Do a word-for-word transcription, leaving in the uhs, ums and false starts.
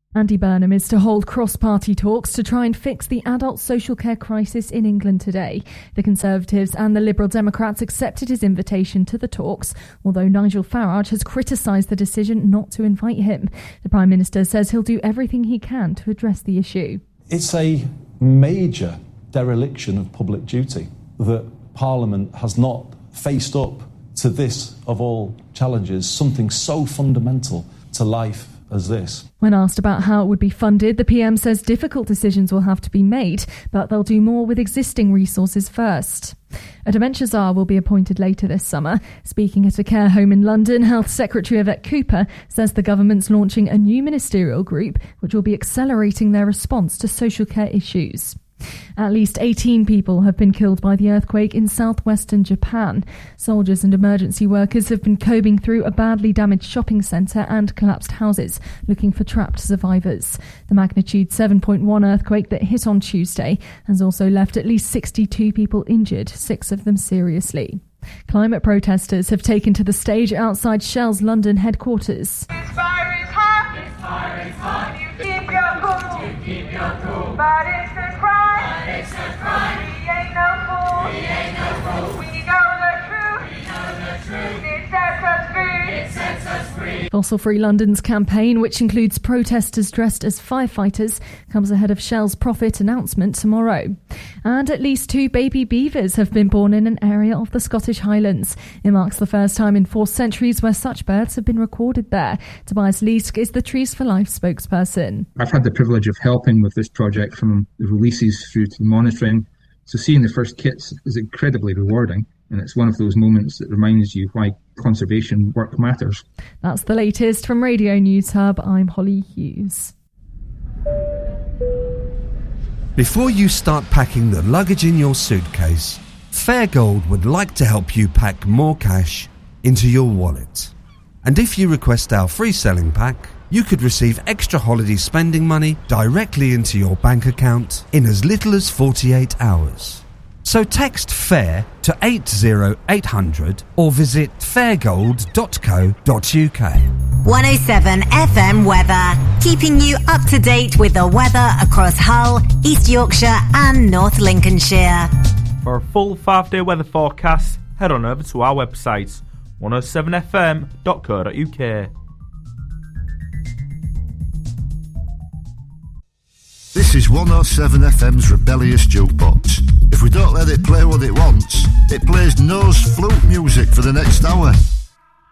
Andy Burnham is to hold cross-party talks to try and fix the adult social care crisis in England today. The Conservatives and the Liberal Democrats accepted his invitation to the talks, although Nigel Farage has criticised the decision not to invite him. The Prime Minister says he'll do everything he can to address the issue. It's a major dereliction of public duty that Parliament has not faced up to this, of all challenges, something so fundamental to life as this. When asked about how it would be funded, the P M says difficult decisions will have to be made, but they'll do more with existing resources first. A dementia czar will be appointed later this summer. Speaking at a care home in London, Health Secretary Yvette Cooper says the government's launching a new ministerial group which will be accelerating their response to social care issues. At least eighteen people have been killed by the earthquake in southwestern Japan. Soldiers and emergency workers have been combing through a badly damaged shopping centre and collapsed houses, looking for trapped survivors. The magnitude seven point one earthquake that hit on Tuesday has also left at least sixty-two people injured, six of them seriously. Climate protesters have taken to the stage outside Shell's London headquarters. This fire is hot. This fire is hot. You keep your cool. You keep your cool. But it's a crime. But it's a crime. We ain't no fool. We ain't no fool. We know the truth. We know the truth. It sets us free. It sets us free. Fossil Free London's campaign, which includes protesters dressed as firefighters, comes ahead of Shell's profit announcement tomorrow. And at least two baby beavers have been born in an area of the Scottish Highlands. It marks the first time in four centuries where such births have been recorded there. Tobias Leask is the Trees for Life spokesperson. I've had the privilege of helping with this project from the releases through to the monitoring. So seeing the first kits is incredibly rewarding. And it's one of those moments that reminds you why conservation work matters. That's the latest from Radio News Hub. I'm Holly Hughes. Before you start packing the luggage in your suitcase, Fairgold would like to help you pack more cash into your wallet. And if you request our free selling pack, you could receive extra holiday spending money directly into your bank account in as little as forty-eight hours. So text FAIR to eight zero eight hundred or visit fairgold dot co dot uk. one oh seven F M weather, keeping you up to date with the weather across Hull, East Yorkshire and North Lincolnshire. For a full five-day weather forecast, head on over to our website, one oh seven f m dot co dot uk. This is one oh seven F M's Rebellious Jukebox. If we don't let it play what it wants, it plays nose flute music for the next hour.